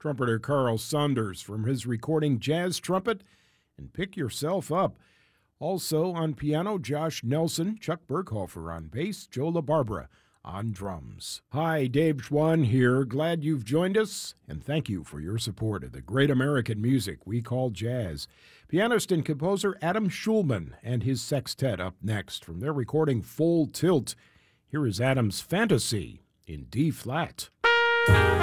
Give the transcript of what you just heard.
trumpeter Carl Saunders from his recording Jazz Trumpet and Pick Yourself Up. Also on piano, Josh Nelson, Chuck Berghofer on bass, Joe LaBarbera on drums. Hi, Dave Schwann here. Glad you've joined us, and thank you for your support of the great American music we call jazz. Pianist and composer Adam Schulman and his sextet up next from their recording Full Tilt. Here is Adam's Fantasy in D-flat.